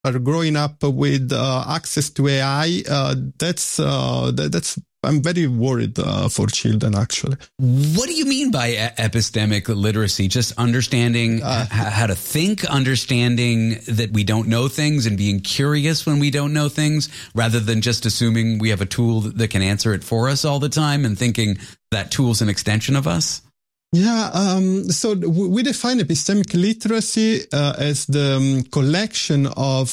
are growing up with access to AI, that's I'm very worried for children, actually. What do you mean by epistemic literacy? Just understanding how to think, understanding that we don't know things and being curious when we don't know things, rather than just assuming we have a tool that can answer it for us all the time and thinking that tool's an extension of us? Yeah, so we define epistemic literacy as the collection of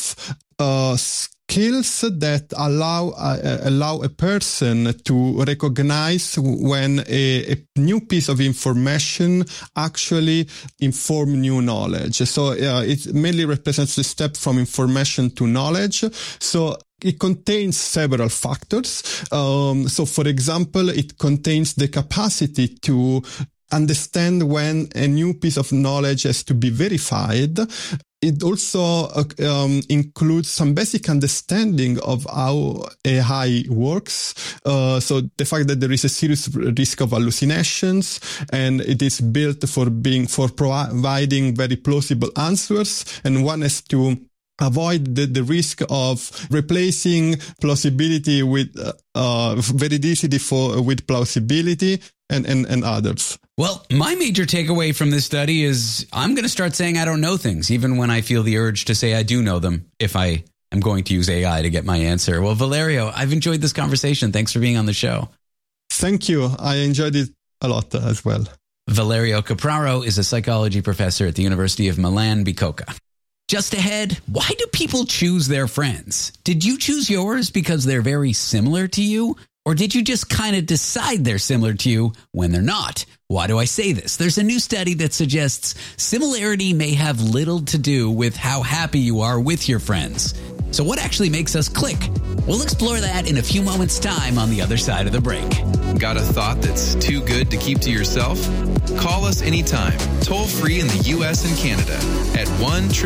skills that allow a person to recognize when a new piece of information actually inform new knowledge. So it mainly represents the step from information to knowledge. So it contains several factors. So for example, it contains the capacity to understand when a new piece of knowledge has to be verified. It also includes some basic understanding of how AI works. So the fact that there is a serious risk of hallucinations, and it is built for providing very plausible answers, and one has to avoid the risk of replacing plausibility with veridicity with plausibility and others. Well, my major takeaway from this study is I'm going to start saying I don't know things, even when I feel the urge to say I do know them, if I am going to use AI to get my answer. Well, Valerio, I've enjoyed this conversation. Thanks for being on the show. Thank you. I enjoyed it a lot as well. Valerio Capraro is a psychology professor at the University of Milan Bicocca. Just ahead, why do people choose their friends? Did you choose yours because they're very similar to you? Or did you just kind of decide they're similar to you when they're not? Why do I say this? There's a new study that suggests similarity may have little to do with how happy you are with your friends. So what actually makes us click? We'll explore that in a few moments' time on the other side of the break. Got a thought that's too good to keep to yourself? Call us anytime, toll free in the U.S. and Canada at 1-888